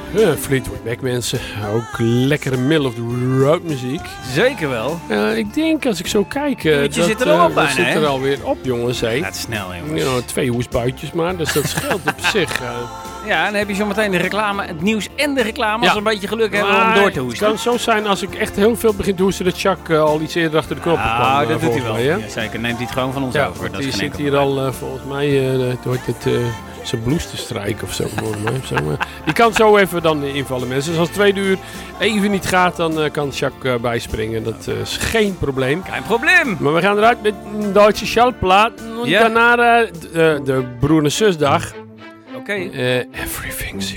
Fleetwood Mac, mensen. Ook lekkere middle of the road muziek. Zeker wel. Ik denk, als ik zo kijk... Je zit er al op bijna, hè? zit er alweer op, jongens. Hè? Gaat snel, jongens. Ja, 2 hoesbuitjes maar, dus dat scheelt op zich. Ja, dan heb je zo meteen de reclame, het nieuws en de reclame. Als we een beetje geluk hebben om door te hoesten. Het kan zo zijn, als ik echt heel veel begin te hoesten, dat Jacques al iets eerder achter de knoppen kwam. Nou, dat doet hij wel. Mij, ja, zeker. Neemt hij het gewoon van ons over. Die zit hier al, volgens mij, zijn blouse te strijken of zo. Die kan zo even dan invallen, mensen. Dus als het 2 uur even niet gaat, dan kan Jacques bijspringen. Dat is geen probleem. Geen probleem. Maar we gaan eruit met een Duitse Schallplaat. En daarna de broer- en zusdag. Oké. Everything's